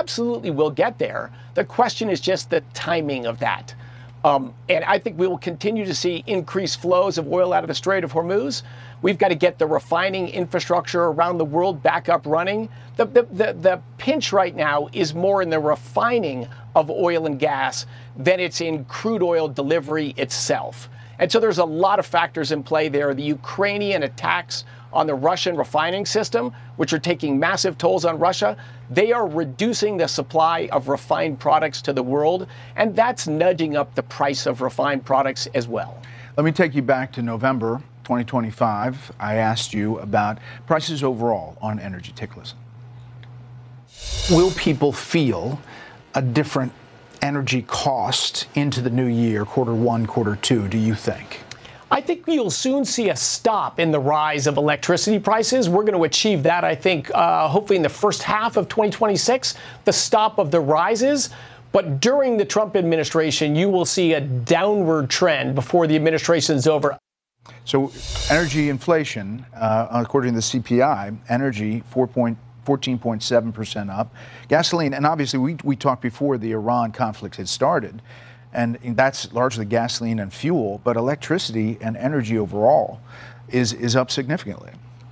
absolutely will get there. The question is just the timing of that. And I think we will continue to see increased flows of oil out of the Strait of Hormuz. We've got to get the refining infrastructure around the world back up running. The pinch right now is more in the refining of oil and gas than it's in crude oil delivery itself. And so there's a lot of factors in play there. The Ukrainian attacks on the Russian refining system, which are taking massive tolls on Russia, they are reducing the supply of refined products to the world, and that's nudging up the price of refined products as well. Let me take you back to November 2025. I asked you about prices overall on energy. Take a listen. Will people feel a different energy cost into the new year, quarter one, quarter two, do you think? I think you'll soon see a stop in the rise of electricity prices. We're going to achieve that, I think, hopefully in the first half of 2026, the stop of the rises. But during the Trump administration, you will see a downward trend before the administration's over. So energy inflation, according to the CPI, energy 14.7% up. Gasoline, and obviously we talked before the Iran conflict had started, and that's largely gasoline and fuel, but electricity and energy overall is up significantly.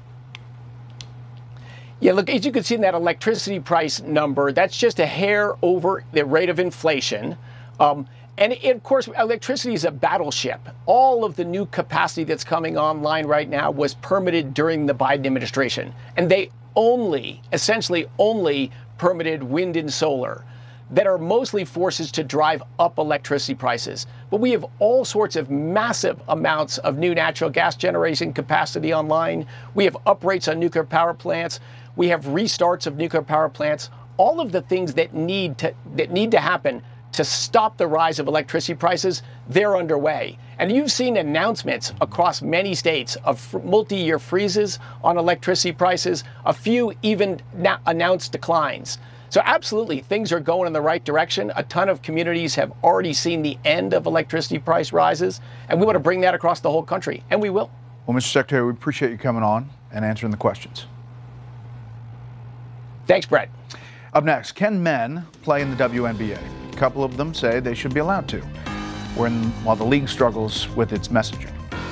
Yeah, look, as you can see in that electricity price number, that's just a hair over the rate of inflation. And of course, electricity is a battleship. All of the new capacity that's coming online right now was permitted during the Biden administration. And they essentially only permitted wind and solar that are mostly forces to drive up electricity prices. But we have all sorts of massive amounts of new natural gas generation capacity online. We have uprates on nuclear power plants. We have restarts of nuclear power plants. All of the things that need to happen to stop the rise of electricity prices, they're underway. And you've seen announcements across many states of multi-year freezes on electricity prices, a few even announced declines. So absolutely, things are going in the right direction. A ton of communities have already seen the end of electricity price rises, and we want to bring that across the whole country, and we will. Well, Mr. Secretary, we appreciate you coming on and answering the questions. Thanks, Brett. Up next, can men play in the WNBA? A couple of them say they should be allowed to, while the league struggles with its messaging.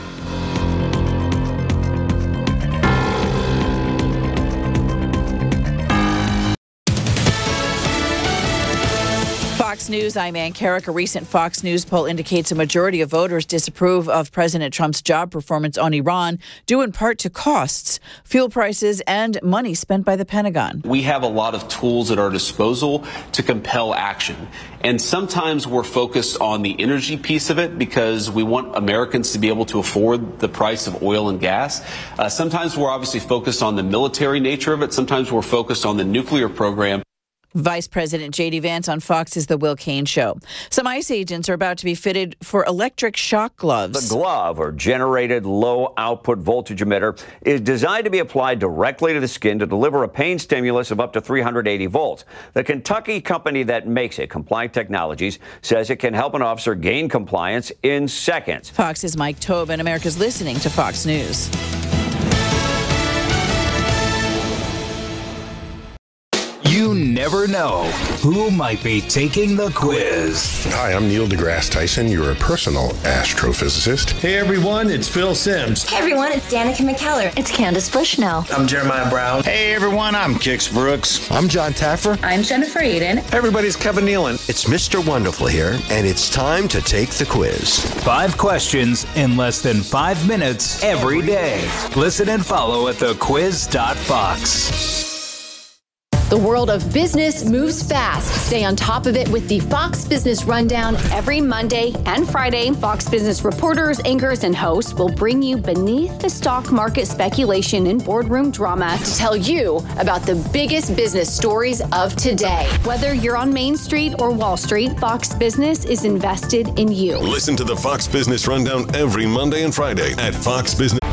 Fox News, I'm Ann Carrick. A recent Fox News poll indicates a majority of voters disapprove of President Trump's job performance on Iran, due in part to costs, fuel prices, and money spent by the Pentagon. We have a lot of tools at our disposal to compel action. And sometimes we're focused on the energy piece of it because we want Americans to be able to afford the price of oil and gas. Sometimes we're obviously focused on the military nature of it. Sometimes we're focused on the nuclear program. Vice President J.D. Vance on Fox's The Will Cain Show. Some ICE agents are about to be fitted for electric shock gloves. The glove, or generated low output voltage emitter, is designed to be applied directly to the skin to deliver a pain stimulus of up to 380 volts. The Kentucky company that makes it, Compliant Technologies, says it can help an officer gain compliance in seconds. Fox's Mike Tobin. America's listening to Fox News. You never know who might be taking the quiz. Hi, I'm Neil deGrasse Tyson, your personal astrophysicist. Hey everyone, it's Phil Simms. Hey everyone, it's Danica McKellar. It's Candace Bushnell. I'm Jeremiah Brown. Hey everyone, I'm Kix Brooks. I'm John Taffer. I'm Jennifer Aiden. Everybody's Kevin Nealon. It's Mr. Wonderful here, and it's time to take the quiz. 5 questions in less than 5 minutes every day. Listen and follow at thequiz.fox. The world of business moves fast. Stay on top of it with the Fox Business Rundown. Every Monday and Friday, Fox Business reporters, anchors, and hosts will bring you beneath the stock market speculation and boardroom drama to tell you about the biggest business stories of today. Whether you're on Main Street or Wall Street, Fox Business is invested in you. Listen to the Fox Business Rundown every Monday and Friday at Fox Business.